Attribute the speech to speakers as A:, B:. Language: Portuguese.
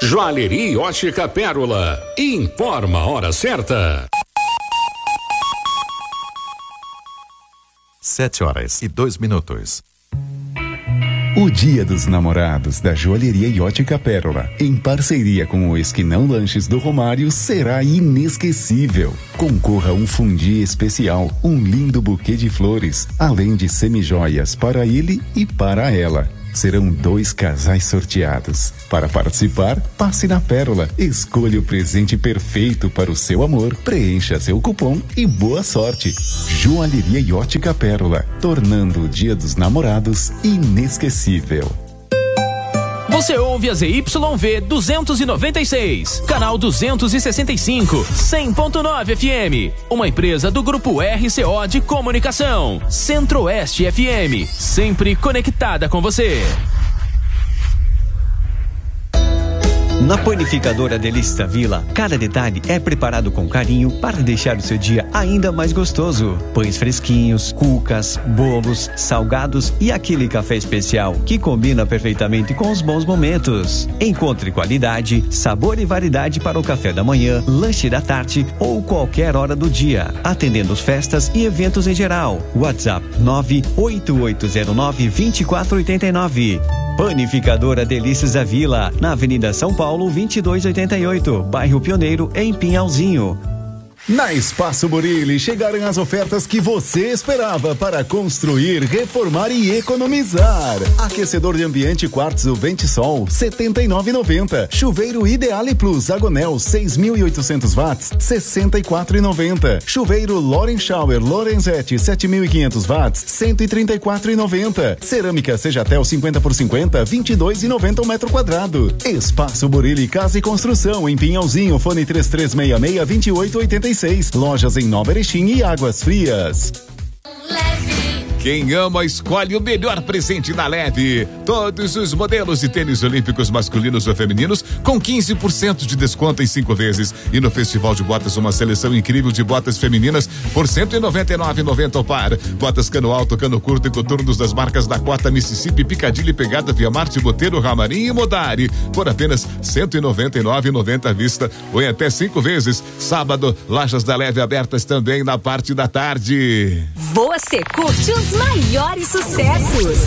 A: Joalheria e Ótica Pérola. Informa a hora certa.
B: 7h02.
C: O Dia dos Namorados da Joalheria e Ótica Pérola, em parceria com o Esquinão Lanches do Romário, será inesquecível. Concorra a um fundi especial, um lindo buquê de flores, além de semijoias para ele e para ela. Serão 2 casais sorteados. Para participar, passe na Pérola, escolha o presente perfeito para o seu amor, preencha seu cupom e boa sorte. Joalheria e Ótica Pérola, tornando o Dia dos Namorados inesquecível.
D: Você ouve a ZYV 296, canal 265, 100.9 FM. Uma empresa do Grupo RCO de Comunicação. Centro-Oeste FM, sempre conectada com você.
E: Na Panificadora Delícias da Vila, cada detalhe é preparado com carinho para deixar o seu dia ainda mais gostoso. Pães fresquinhos, cucas, bolos, salgados e aquele café especial que combina perfeitamente com os bons momentos. Encontre qualidade, sabor e variedade para o café da manhã, lanche da tarde ou qualquer hora do dia, atendendo festas e eventos em geral. WhatsApp 98809-2489. Panificadora Delícias da Vila, na Avenida São Paulo 2288, bairro Pioneiro, em Pinhalzinho.
C: Na Espaço Burilli chegaram as ofertas que você esperava para construir, reformar e economizar. Aquecedor de ambiente quartzo Ventisol, R$ 79,90. Chuveiro Ideale Plus Agonel 6.800 watts, R$ 64,90. Chuveiro Loren Shower Lorenzetti 7.500 watts, R$ 134,90. Cerâmica Sejatel 50x50, R$ 22,90 metro quadrado. Espaço Burilli Casa e Construção em Pinhalzinho, fone 3366-2886. Lojas em Nova Erechim e Águas Frias.
F: Quem ama, escolhe o melhor presente na Leve. Todos os modelos de tênis olímpicos masculinos ou femininos com 15% de desconto em 5 vezes. E no Festival de Botas, uma seleção incrível de botas femininas por R$ 199,90 o par. Botas cano alto, cano curto e coturnos das marcas Dakota, Mississippi, Piccadilly, Pegada, Via Marte, Boteiro, Ramarim e Modari. Por apenas R$ 199,90 à vista ou em até 5 vezes. Sábado, lojas da Leve abertas também na parte da tarde.
G: Você curte os maiores sucessos.